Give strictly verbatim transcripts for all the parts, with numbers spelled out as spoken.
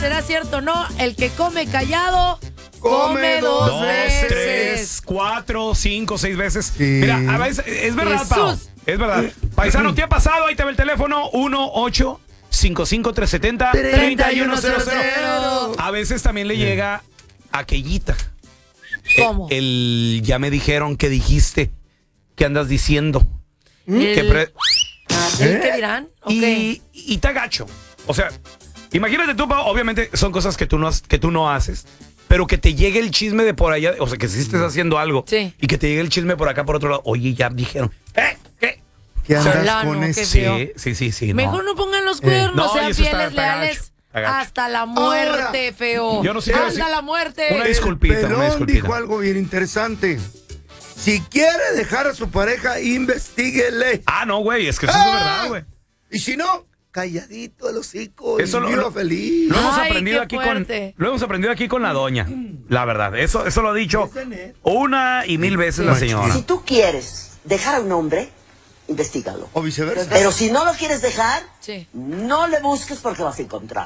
¿Será cierto o no? El que come callado Come dos, Dos, veces. tres, cuatro, cinco, seis veces. Sí. Mira, a veces, es verdad, Pau. Jesús. Es verdad. Paisano, ¿te ha pasado? Ahí te ve el teléfono uno ocho cinco cinco tres siete cero tres uno cero cero. A veces también le llega aquellita. ¿Cómo? El, el ya me dijeron que dijiste, que andas diciendo. El- Que pre- ¿El qué dirán? Ok. y, y te agacho. O sea, imagínate tú, Pau, obviamente son cosas que tú no, has- que tú no haces, pero que te llegue el chisme de por allá, o sea, que si estés haciendo algo Sí. y que te llegue el chisme por acá, por otro lado. Oye, ya dijeron, ¿eh? ¿Qué? ¿Qué andas Solano, con qué eso? feo. Sí, sí, sí, sí. Mejor no pongan los cuernos, No, y sean eso está- fieles, está leales gacho, está gacho. hasta la muerte, Ahora, feo. yo no sé, hasta sí. la muerte. Una disculpita, El una pelón disculpita. dijo algo bien interesante. Si quiere dejar a su pareja, investíguele. Ah, no, güey, es que eso Ah, es verdad, güey. Y si no, calladito el hocico Eso y lo- viva lo- feliz. Lo hemos Ay, aprendido qué aquí con fuerte. lo hemos aprendido aquí con la doña, la verdad. Eso eso lo ha dicho Ese net. una y mil veces la señora. Si tú quieres dejar a un hombre, investigalo. O viceversa. Pero si no lo quieres dejar, Sí. no le busques porque vas a encontrar.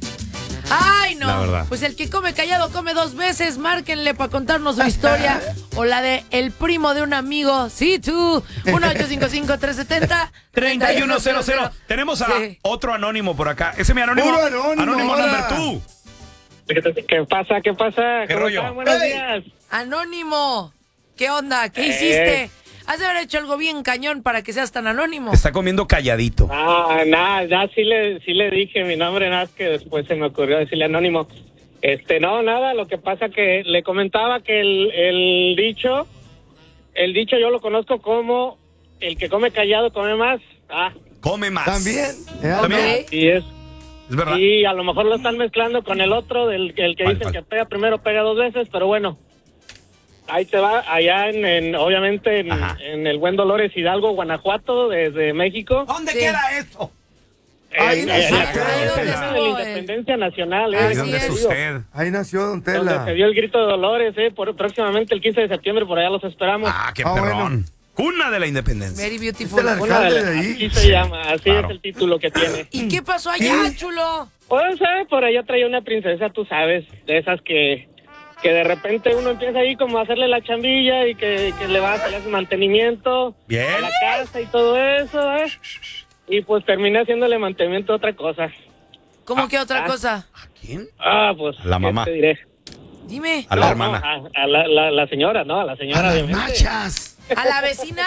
Ay, no. La verdad. Pues el que come callado come dos veces. Márquenle para contarnos su historia. O la de el primo de un amigo. Sí, tú. uno ocho cinco cinco tres siete cero treinta y uno cero cero. Tenemos a Sí. otro anónimo por acá. Ese es mi anónimo. Puro anónimo, Anónimo hola. number two. ¿Qué pasa? ¿Qué pasa? ¿Qué ¿Cómo rollo? están? Buenos Hey. días. Anónimo. ¿Qué onda? ¿Qué Eh. hiciste? Has de haber hecho algo bien cañón para que seas tan anónimo. Está comiendo calladito. Ah, nada, ya sí le, sí le dije mi nombre, nada más que después se me ocurrió decirle anónimo. Este, no, nada, lo que pasa que le comentaba que el, el dicho, el dicho yo lo conozco como el que come callado come más. Ah, Come más. También. ¿eh? También. Ok. y es. Es verdad. Y a lo mejor lo están mezclando con el otro, del el que ¿Cuál, dicen cuál? que pega primero, pega dos veces, pero bueno. Ahí te va, allá en, en obviamente en, Ajá. en el buen Dolores Hidalgo, Guanajuato, desde México. ¿Dónde Sí. queda eso? Ahí En- no en sé. la Ahí Plaza donde de estuvo la el- Independencia Nacional, Así ¿Y eh, dónde es es. usted? Ahí nació Don donde Tela. se dio el grito de Dolores, eh, por próximamente el quince de septiembre, por allá los esperamos. Ah, qué Ah, perrón. bueno. Cuna de la independencia. Very Es beautiful. el Una alcalde de de las- ahí. así se llama, así Claro. es el título que tiene. ¿Y qué pasó allá, chulo? Pues, eh, por allá traía una princesa, tú sabes, de esas que, que de repente uno empieza ahí como a hacerle la chambilla y que, que le va a hacer su mantenimiento Bien. a la casa y todo eso, ¿eh? Y pues terminé haciéndole mantenimiento a otra cosa. ¿Cómo que otra ah. cosa? ¿A quién? Ah, pues. A la ¿qué mamá. te diré? Dime. A la No, hermana. no, a, a la, la, la señora, ¿no? A la A señora, las obviamente. machas. ¿A la vecina?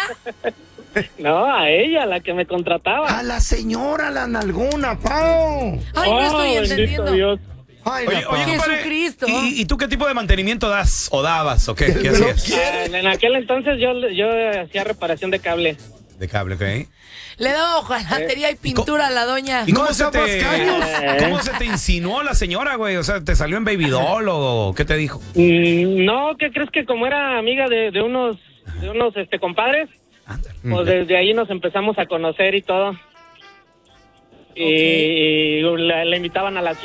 No, a ella, la que me contrataba. A la señora, la nalgona, Pau. Ay, no Oh, estoy bendito entendiendo. Dios. Ay, Oye, la oye, Pau. compadre, Jesucristo. ¿y, ¿y tú qué tipo de mantenimiento das o dabas o qué? ¿Qué Pero hacías? ¿quién? Ah, en aquel entonces yo, yo hacía reparación de cable. De cable, ¿ok? Le daba hojalatería y pintura a la doña. ¿Y cómo No se, tapas te, caños. cómo se te insinuó la señora, güey? O sea, ¿te salió en Baby Doll o qué te dijo? Mm, no, ¿qué crees? Que como era amiga de, de unos de unos este compadres, Ándale. pues desde ahí nos empezamos a conocer y todo. Y, y la, la invitaban a las